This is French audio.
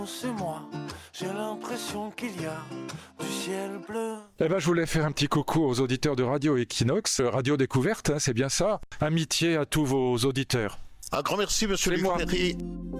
C'est moi, j'ai l'impression qu'il y a du ciel bleu. Eh ben, je voulais faire un petit coucou aux auditeurs de Radio Equinox, Radio Découverte, hein, c'est bien ça. Amitié à tous vos auditeurs. Un grand merci, monsieur C'est Luc moi. Ferry.